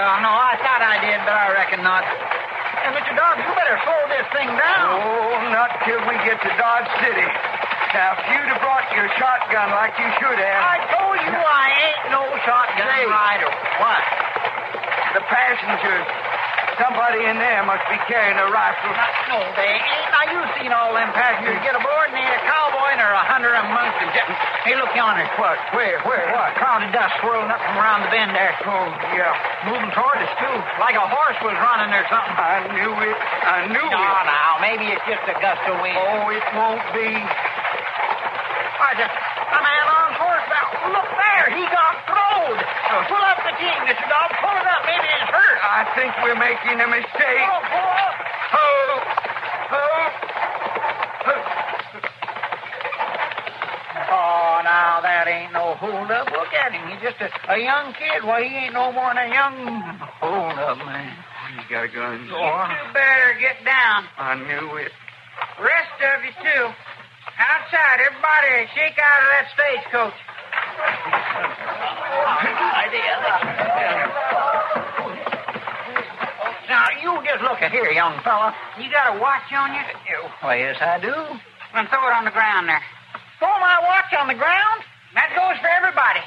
no, I thought I did, but I reckon not. Hey, Mr. Dobbs, you better slow this thing down. Oh, not till we get to Dodge City. Now, if you'd have brought your shotgun like you should have... I told you I ain't no shotgun rider. What? The passengers... Somebody in there must be carrying a rifle. No, they ain't. Now, you seen all them passengers get aboard, and ain't a cowboy nor 100 of them monks. Hey, look yonder. What? Where? What? Cloud of dust swirling up from around the bend there. Oh, yeah. Moving toward us, too. Like a horse was running or something. I knew it. No, now, maybe it's just a gust of wind. Oh, it won't be. Why's a man on horseback? Look there. He got throwed. Pull up the team, Mr. Dobbs. Pull it up. Maybe it's hurt. I think we're making a mistake. Pull up. Oh, now, that ain't no hold-up. Look at him. He's just a young kid. Why, he ain't no more than a young hold-up, man. He's got a gun. You two better get down. I knew it. Rest of you, too. Outside, everybody shake out of that stagecoach. Now, you just look at here, young fella. You got a watch on you? Well, yes, I do. Then throw it on the ground there. Throw my watch on the ground? That goes for everybody.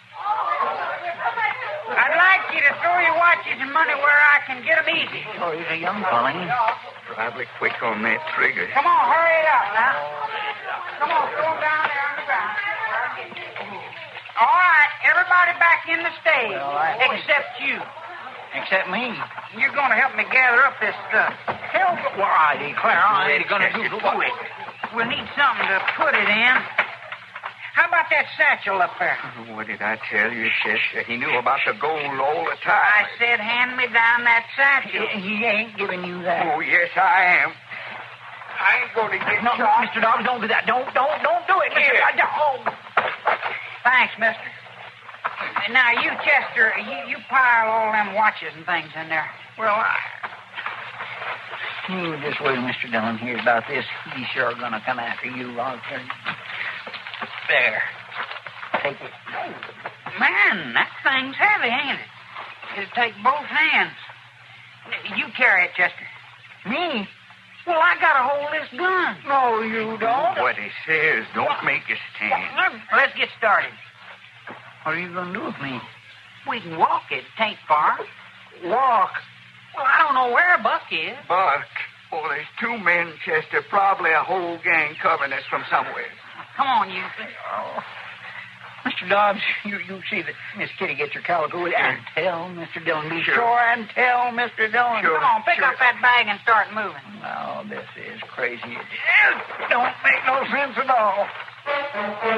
I'd like you to throw your watches and money where I can get them easy. Oh, he's a young fella. Probably quick on that trigger. Come on, hurry it up now. Come on, throw them down there on the ground. All right, everybody back in the stage, except you. Except me. You're going to help me gather up this stuff. Help? Well, I declare I ain't going to do it. We'll need something to put it in. How about that satchel up there? What did I tell you, Chester? He knew about the gold all the time. I said hand me down that satchel. He ain't giving you that. Oh, yes, I am. I ain't going to get shot. No, Mr. Dobbs, don't do that. Don't do it, Mr. Dobbs. Thanks, mister. Now, you, Chester, you pile all them watches and things in there. Well, You just wait till Mr. Dillon hears about this. He's sure going to come after you. I'll tell you. There. Take it. Man, that thing's heavy, ain't it? It'll take both hands. You carry it, Chester. Me? Well, I got to hold this gun. No, you don't. What he says, don't make a stand. Let's get started. What are you going to do with me? We can walk it. It ain't far. Walk? Well, I don't know where Buck is. Buck? Oh, there's two men, Chester. Probably a whole gang covering us from somewhere. Come on, you. Oh. Mr. Dobbs, you see that Miss Kitty gets your calico and tell Mr. Dillon. Be sure and tell Mr. Dillon. Sure. Come on, pick up that bag and start moving. Oh, this is crazy. It don't make no sense at all.